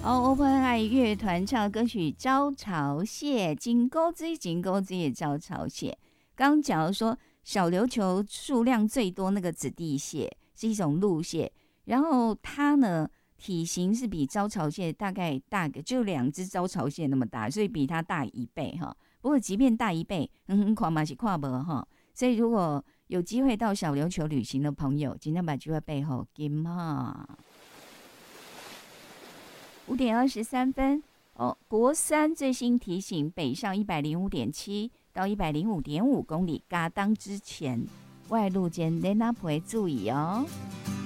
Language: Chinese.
Open Eye 乐团唱的歌曲《招潮蟹》，金钩子金钩子也招潮蟹。刚讲了说小琉球数量最多那个紫地蟹是一种陆蟹，然后它呢体型是比招潮蟹大概大个就2只招潮蟹那么大，所以比它大1倍哈。不过即便大1倍，看嘛是看不哈。所以如果有机会到小琉球旅行的朋友，尽量把机会背后金哈。5:23国三最新提醒，北上105.7到105.5公里，嘎当之前外路间雷纳普会注意哦。